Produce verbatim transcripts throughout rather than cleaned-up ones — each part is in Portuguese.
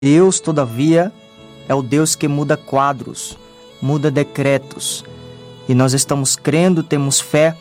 Deus, todavia, é o Deus que muda quadros, muda decretos. E nós estamos crendo, temos fé.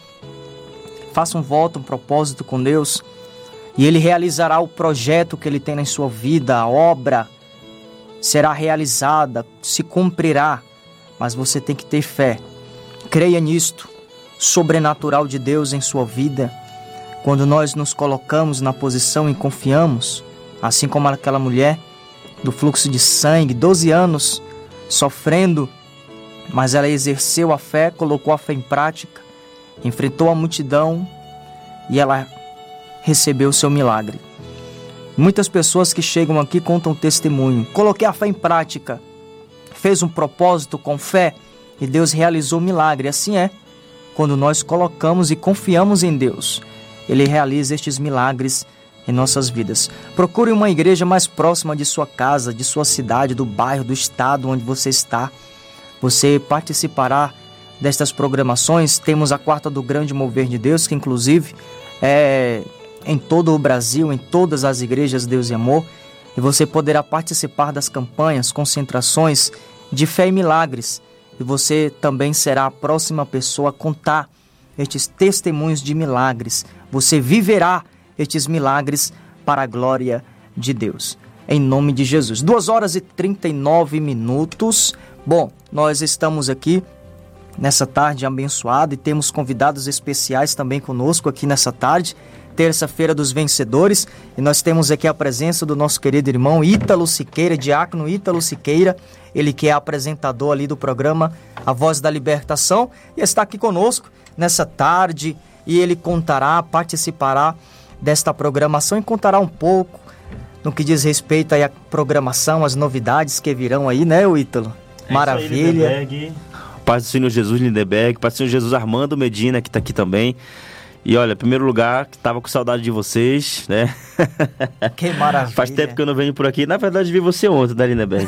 Faça um voto, um propósito com Deus, e Ele realizará o projeto que Ele tem na sua vida. A obra será realizada, se cumprirá, mas você tem que ter fé. Creia nisto, sobrenatural de Deus em sua vida. Quando nós nos colocamos na posição e confiamos, assim como aquela mulher do fluxo de sangue, doze anos sofrendo, mas ela exerceu a fé, colocou a fé em prática, enfrentou a multidão e ela recebeu o seu milagre. Muitas pessoas que chegam aqui contam testemunho. Coloquei a fé em prática, fez um propósito com fé e Deus realizou o milagre. Assim é, quando nós colocamos e confiamos em Deus, Ele realiza estes milagres em nossas vidas. Procure uma igreja mais próxima de sua casa, de sua cidade, do bairro, do estado onde você está. Você participará destas programações. Temos a Quarta do Grande Mover de Deus, que inclusive é em todo o Brasil, em todas as igrejas Deus e Amor. E você poderá participar das campanhas, concentrações de fé e milagres. E você também será a próxima pessoa a contar estes testemunhos de milagres. Você viverá estes milagres para a glória de Deus. Em nome de Jesus. duas horas e trinta e nove minutos. Bom, nós estamos aqui nessa tarde abençoada e temos convidados especiais também conosco aqui nessa tarde, terça-feira dos vencedores, e nós temos aqui a presença do nosso querido irmão Ítalo Siqueira, diácono Ítalo Siqueira, ele que é apresentador ali do programa A Voz da Libertação, e está aqui conosco nessa tarde, e ele contará, participará desta programação e contará um pouco no que diz respeito aí à programação, as novidades que virão aí, né, Ítalo? É Maravilha. Aí, Paz do Senhor Jesus Lindenberg, Paz do Senhor Jesus Armando Medina, que está aqui também. E olha, em primeiro lugar, estava com saudade de vocês, né? Que maravilha. Faz tempo que eu não venho por aqui. Na verdade, vi você ontem, né, Lindenberg?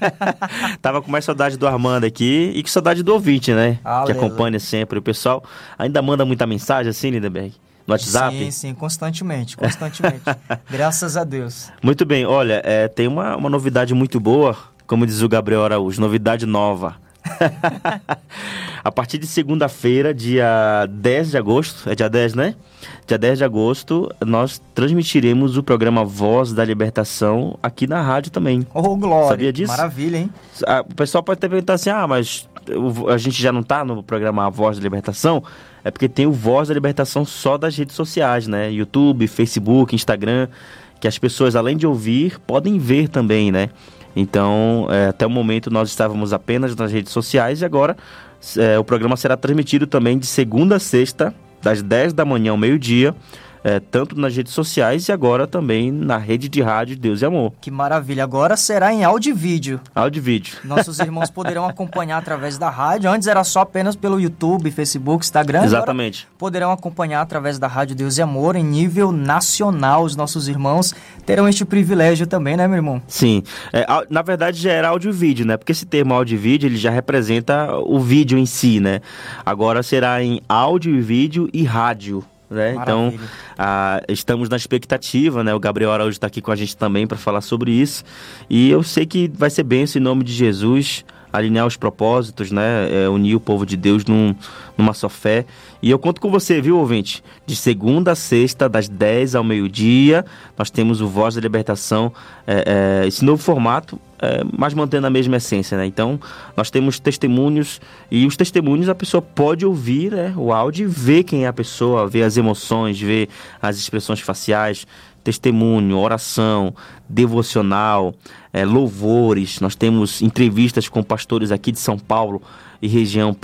Tava com mais saudade do Armando aqui e com saudade do ouvinte, né? Aleluia. Que acompanha sempre. O pessoal ainda manda muita mensagem assim, Lindenberg? No WhatsApp? Sim, sim, constantemente, constantemente. Graças a Deus. Muito bem, olha, é, tem uma, uma novidade muito boa, como diz o Gabriel Araújo, novidade nova. A partir de segunda-feira, dia dez de agosto, é dia dez, né? Dia dez de agosto, nós transmitiremos o programa Voz da Libertação aqui na rádio também. Oh, glória. Sabia disso? Maravilha, hein? O pessoal pode até perguntar assim, ah, mas a gente já não tá no programa A Voz da Libertação? É porque tem o Voz da Libertação só das redes sociais, né? YouTube, Facebook, Instagram, que as pessoas, além de ouvir, podem ver também, né? Então, é, até o momento nós estávamos apenas nas redes sociais e agora é, o programa será transmitido também de segunda a sexta, das dez da manhã ao meio-dia, é, tanto nas redes sociais e agora também na rede de rádio Deus e Amor. Que maravilha. Agora será em áudio e vídeo. Áudio e vídeo. Nossos irmãos poderão acompanhar através da rádio. Antes era só apenas pelo YouTube, Facebook, Instagram. Exatamente. Agora poderão acompanhar através da rádio Deus e Amor em nível nacional. Os nossos irmãos terão este privilégio também, né, meu irmão? Sim. É, na verdade já era áudio e vídeo, né? Porque esse termo áudio e vídeo, ele já representa o vídeo em si, né? Agora será em áudio e vídeo e rádio. Né? Então, ah, estamos na expectativa, né? O Gabriel Araújo está aqui com a gente também para falar sobre isso. E eu sei que vai ser bênção em nome de Jesus, alinhar os propósitos, né? É, unir o povo de Deus num, numa só fé. E eu conto com você, viu, ouvinte? De segunda a sexta, das dez ao meio-dia, nós temos o Voz da Libertação, é, é, esse novo formato, é, mas mantendo a mesma essência, né? Então, nós temos testemunhos, e os testemunhos a pessoa pode ouvir, né, o áudio e ver quem é a pessoa, ver as emoções, ver as expressões faciais, testemunho, oração, devocional, é, louvores. Nós temos entrevistas com pastores aqui de São Paulo e região